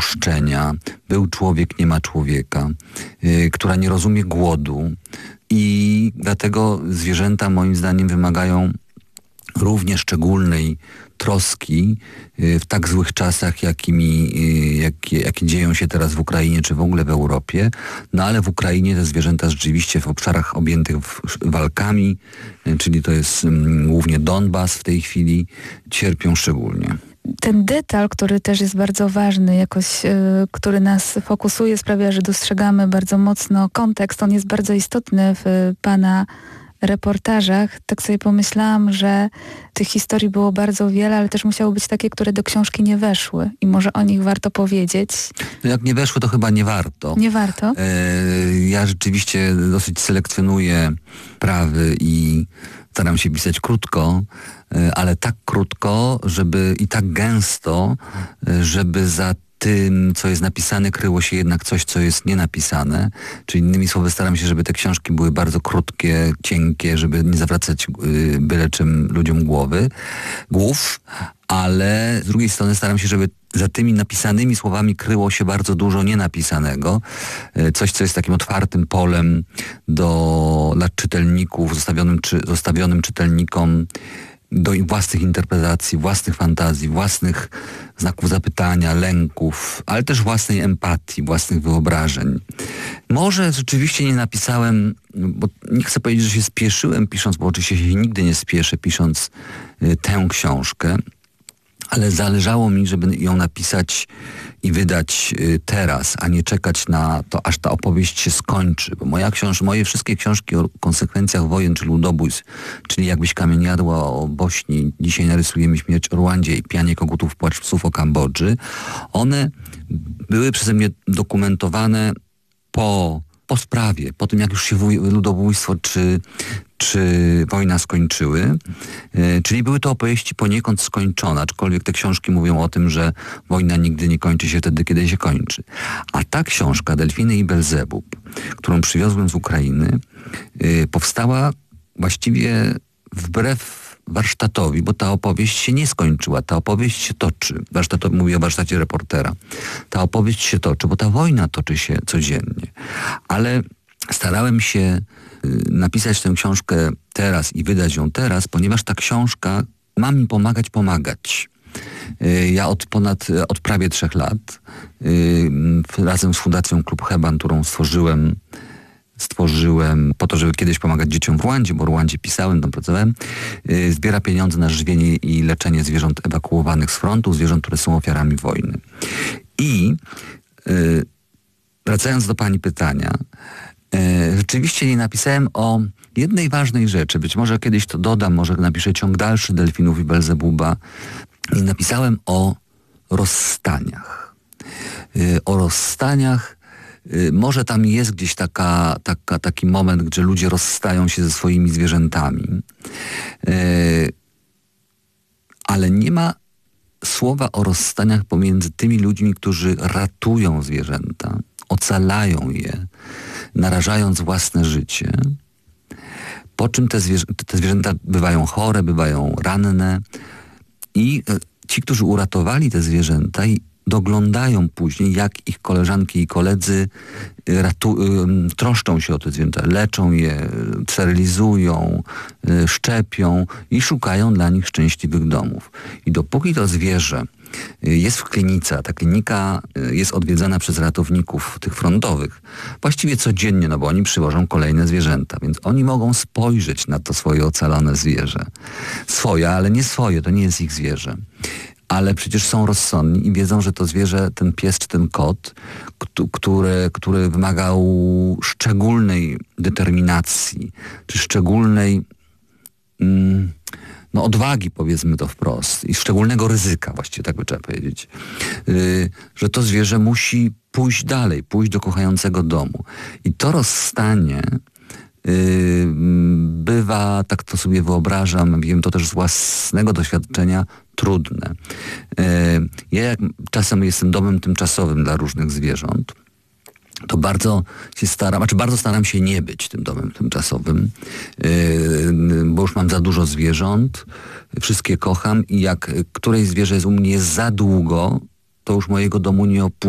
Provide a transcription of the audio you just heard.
roszczenia, był człowiek, nie ma człowieka, która nie rozumie głodu i dlatego zwierzęta moim zdaniem wymagają równie szczególnej troski w tak złych czasach, jakie dzieją się teraz w Ukrainie, czy w ogóle w Europie. No ale w Ukrainie te zwierzęta rzeczywiście w obszarach objętych walkami, czyli to jest głównie Donbas w tej chwili, cierpią szczególnie. Ten detal, który też jest bardzo ważny, jakoś, który nas fokusuje, sprawia, że dostrzegamy bardzo mocno kontekst. On jest bardzo istotny w pana reportażach. Tak sobie pomyślałam, że tych historii było bardzo wiele, ale też musiały być takie, które do książki nie weszły i może o nich warto powiedzieć. No jak nie weszły, to chyba nie warto. Nie warto? Ja rzeczywiście dosyć selekcjonuję prawy i staram się pisać krótko, ale tak krótko, żeby i tak gęsto, żeby za tym, co jest napisane, kryło się jednak coś, co jest nienapisane. Czyli innymi słowy staram się, żeby te książki były bardzo krótkie, cienkie, żeby nie zawracać byle czym ludziom głów, ale z drugiej strony staram się, żeby za tymi napisanymi słowami kryło się bardzo dużo nienapisanego. Coś, co jest takim otwartym polem dla czytelników, zostawionym czytelnikom do ich własnych interpretacji, własnych fantazji, własnych znaków zapytania, lęków, ale też własnej empatii, własnych wyobrażeń. Może rzeczywiście nie napisałem, bo nie chcę powiedzieć, że się spieszyłem pisząc, bo oczywiście się nigdy nie spieszę pisząc tę książkę, ale zależało mi, żeby ją napisać i wydać teraz, a nie czekać na to, aż ta opowieść się skończy. Bo moje wszystkie książki o konsekwencjach wojen czy ludobójstw, czyli Jakbyś kamień jadła o Bośni, Dzisiaj narysujemy śmierć o Rwandzie i Pianie kogutów, płacz psów o Kambodży, one były przeze mnie dokumentowane po sprawie, po tym jak już się ludobójstwo czy wojna skończyły, czyli były to opowieści poniekąd skończone, aczkolwiek te książki mówią o tym, że wojna nigdy nie kończy się wtedy, kiedy się kończy. A ta książka, Delfiny i Belzebub, którą przywiozłem z Ukrainy, powstała właściwie wbrew warsztatowi, bo ta opowieść się nie skończyła, ta opowieść się toczy. Mówię o warsztacie reportera. Ta opowieść się toczy, bo ta wojna toczy się codziennie. Ale starałem się napisać tę książkę teraz i wydać ją teraz, ponieważ ta książka ma mi pomagać. Ja od prawie 3 lat razem z Fundacją Klub Heban, którą stworzyłem po to, żeby kiedyś pomagać dzieciom w Rwandzie, bo w Rwandzie pisałem, tam pracowałem, zbiera pieniądze na żywienie i leczenie zwierząt ewakuowanych z frontu, zwierząt, które są ofiarami wojny. I wracając do pani pytania, rzeczywiście nie napisałem o jednej ważnej rzeczy. Być może kiedyś to dodam, może napiszę ciąg dalszy Delfinów i Belzebuba. Nie napisałem o rozstaniach. O rozstaniach. Może tam jest gdzieś taki moment, gdzie ludzie rozstają się ze swoimi zwierzętami. Ale nie ma słowa o rozstaniach pomiędzy tymi ludźmi, którzy ratują zwierzęta, ocalają je, narażając własne życie, po czym te zwierzęta bywają chore, bywają ranne i ci, którzy uratowali te zwierzęta doglądają później, jak ich koleżanki i koledzy troszczą się o te zwierzęta, leczą je, sterylizują, szczepią i szukają dla nich szczęśliwych domów. I dopóki to zwierzę jest w klinice, a ta klinika jest odwiedzana przez ratowników tych frontowych, właściwie codziennie, no bo oni przywożą kolejne zwierzęta, więc oni mogą spojrzeć na to swoje ocalone zwierzę. Swoje, ale nie swoje, to nie jest ich zwierzę. Ale przecież są rozsądni i wiedzą, że to zwierzę, ten pies czy ten kot, który wymagał szczególnej determinacji, czy szczególnej odwagi, powiedzmy to wprost, i szczególnego ryzyka, właściwie tak by trzeba powiedzieć, że to zwierzę musi pójść dalej, pójść do kochającego domu. I to rozstanie bywa, tak to sobie wyobrażam, wiem to też z własnego doświadczenia, trudne. Ja czasem jestem domem tymczasowym dla różnych zwierząt, to bardzo staram się nie być tym domem tymczasowym, bo już mam za dużo zwierząt, wszystkie kocham i jak któreś zwierzę jest u mnie za długo, to już mojego domu nie opuszcza.